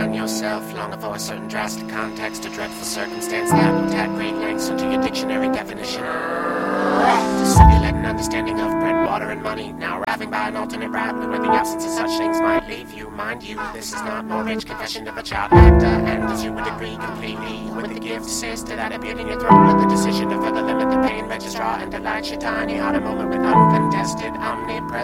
find yourself longing for a certain drastic context, a dreadful circumstance that will tap great lengths into your dictionary definition. To simulate an understanding of bread, water, and money, now arriving by an alternate route where the absence of such things might leave you. Mind you, this is not Norwich confession of a child actor, and as you would agree completely with the gift sister that appeared in your throat, with the decision to further limit the pain registrar and delight your tiny heart a moment with uncontested omnipresence.